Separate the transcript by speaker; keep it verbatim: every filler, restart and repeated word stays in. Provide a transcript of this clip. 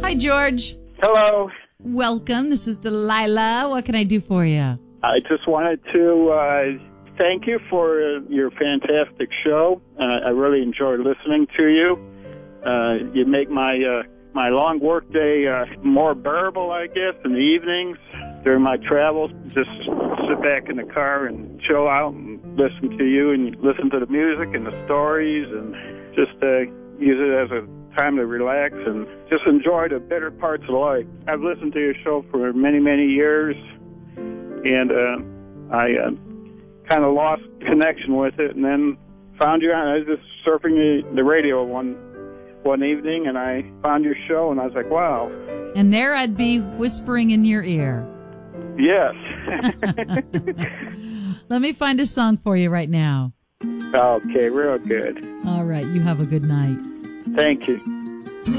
Speaker 1: Hi, George.
Speaker 2: Hello.
Speaker 1: Welcome. This is Delilah. What can I do for you?
Speaker 2: I just wanted to uh, thank you for uh, your fantastic show. Uh, I really enjoy listening to you. Uh, you make my uh, my long work day uh, more bearable, I guess, in the evenings during my travels. Just sit back in the car and chill out and listen to you and listen to the music and the stories and just uh, use it as a time to relax and just enjoy the better parts of life. I've listened to your show for many, many years, and uh, I uh, kind of lost connection with it, and then found you on. I was just surfing the, the radio one one evening, and I found your show, and I was like, wow.
Speaker 1: And there I'd be whispering in your ear.
Speaker 2: Yes.
Speaker 1: Let me find a song for you right now.
Speaker 2: Okay, real good.
Speaker 1: All right, you have a good night.
Speaker 2: Thank you.